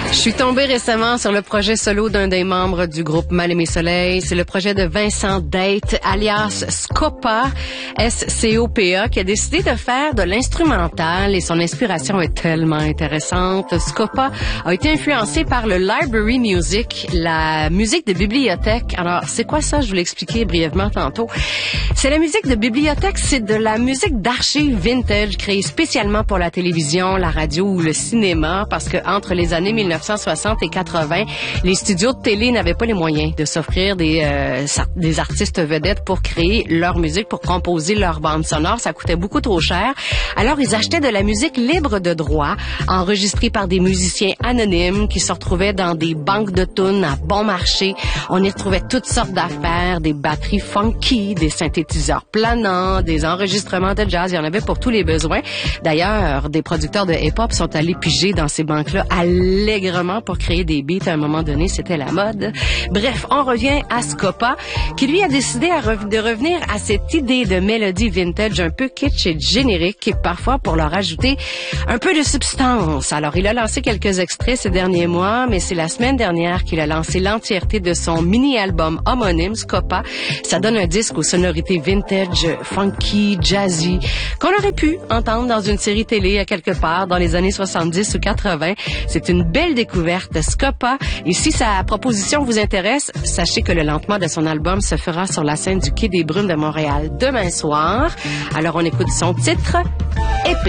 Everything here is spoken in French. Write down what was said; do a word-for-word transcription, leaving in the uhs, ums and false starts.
Je suis tombée récemment sur le projet solo d'un des membres du groupe Mal-Aimé Soleil. C'est le projet de Vincent Date, alias Scopa, S C O P A, qui a décidé de faire de l'instrumental et son inspiration est tellement intéressante. Scopa a été influencé par le library music, la musique de bibliothèque. Alors, c'est quoi ça? Je vous l'ai expliqué brièvement tantôt. C'est la musique de bibliothèque, c'est de la musique d'archives vintage créée spécialement pour la télévision, la radio ou le cinéma, parce que entre les années mille neuf cent soixante et quatre-vingts, les studios de télé n'avaient pas les moyens de s'offrir des euh, des artistes vedettes pour créer leur musique, pour composer leur bande sonore. Ça coûtait beaucoup trop cher. Alors, ils achetaient de la musique libre de droit, enregistrée par des musiciens anonymes qui se retrouvaient dans des banques de tunes à bon marché. On y retrouvait toutes sortes d'affaires, des batteries funky, des synthétiseurs planants, des enregistrements de jazz. Il y en avait pour tous les besoins. D'ailleurs, des producteurs de hip-hop sont allés piger dans ces banques-là allègrement pour créer des beats. À un moment donné, c'était la mode. Bref, on revient à Scopa, qui lui a décidé à re- de revenir à cette idée de mélodie vintage un peu kitsch et générique, et parfois pour leur ajouter un peu de substance. Alors, il a lancé quelques extraits ces derniers mois, mais c'est la semaine dernière qu'il a lancé l'entièreté de son mini-album homonyme, Scopa. Ça donne un disque aux sonorités vintage, funky, jazzy, qu'on aurait pu entendre dans une série télé à quelque part dans les années soixante-dix ou quatre-vingts. C'est une belle découverte, Scopa. Et si sa proposition vous intéresse, sachez que le lancement de son album se fera sur la scène du Quai des Brumes de Montréal demain soir. Alors, on écoute son titre, Épée.